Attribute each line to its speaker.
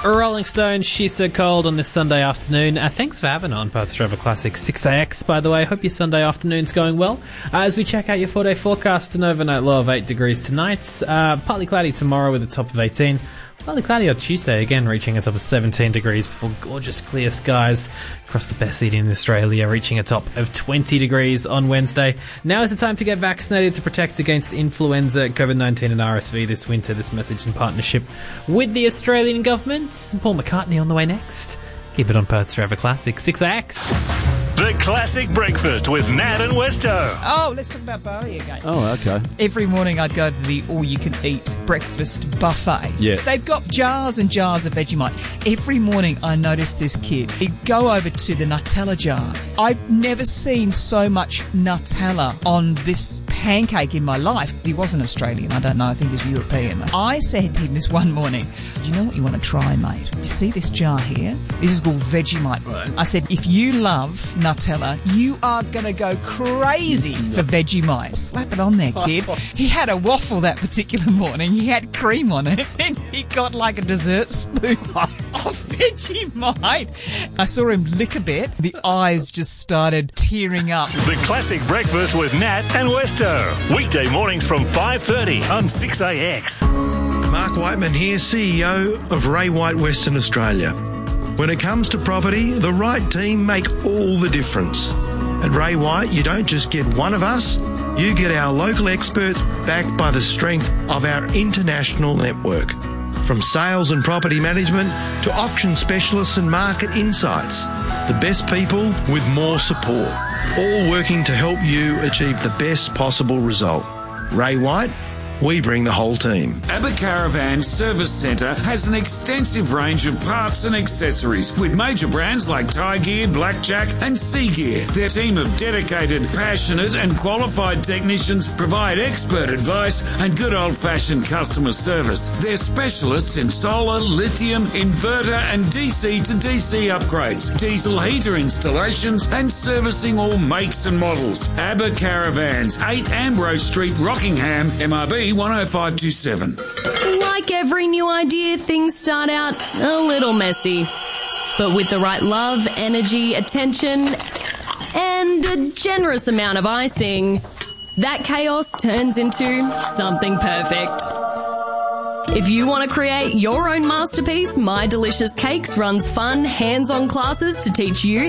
Speaker 1: Rolling Stones, She's So Cold on this Sunday afternoon. Thanks for having on Perth's Forever Classic 6AX, by the way. Hope your Sunday afternoon's going well. As we check out your 4-day forecast, an overnight low of 8 degrees tonight. Partly cloudy tomorrow with a top of 18. Partly cloudy on Tuesday, again reaching a top of 17 degrees before gorgeous clear skies across the best city in Australia, reaching a top of 20 degrees on Wednesday. Now is the time to get vaccinated to protect against influenza, COVID-19 and RSV this winter. This message in partnership with the Australian government. Paul McCartney on the way next. Keep it on Perth's Forever Classic 6AX.
Speaker 2: The Classic Breakfast with Nat and Westo.
Speaker 3: Oh, let's talk about Bali again.
Speaker 4: Oh, okay.
Speaker 3: Every morning I'd go to the all-you-can-eat breakfast buffet.
Speaker 4: Yeah.
Speaker 3: They've got jars and jars of Vegemite. Every morning I notice this kid. He'd go over to the Nutella jar. I've never seen so much Nutella on this pancake in my life. He wasn't Australian, I don't know, I think he was European. I said to him this one morning, do you know what you want to try, mate? Do you see this jar here? This is called Vegemite. Right. I said, if you love Nutella, you are going to go crazy for Vegemite. Slap it on there, kid. He had a waffle that particular morning. He had cream on it, and he got like a dessert spoon of Vegemite. I saw him lick a bit. The eyes just started tearing up.
Speaker 2: The Classic Breakfast with Nat and Westo. Weekday mornings from 5:30 on 6AX.
Speaker 5: Mark Whiteman here, CEO of Ray White Western Australia. When it comes to property, the right team make all the difference. At Ray White, you don't just get one of us, you get our local experts backed by the strength of our international network. From sales and property management to auction specialists and market insights, the best people with more support, all working to help you achieve the best possible result. Ray White, we bring the whole team.
Speaker 6: ABBA Caravan Service Centre has an extensive range of parts and accessories with major brands like Thai Gear, Blackjack and Sea Gear. Their team of dedicated, passionate and qualified technicians provide expert advice and good old-fashioned customer service. They're specialists in solar, lithium, inverter and DC to DC upgrades, diesel heater installations and servicing all makes and models. ABBA Caravans, 8 Ambrose Street, Rockingham, MRB 10527.
Speaker 7: Like every new idea, things start out a little messy. But with the right love, energy, attention, and a generous amount of icing, that chaos turns into something perfect. If you want to create your own masterpiece, My Delicious Cakes runs fun, hands-on classes to teach you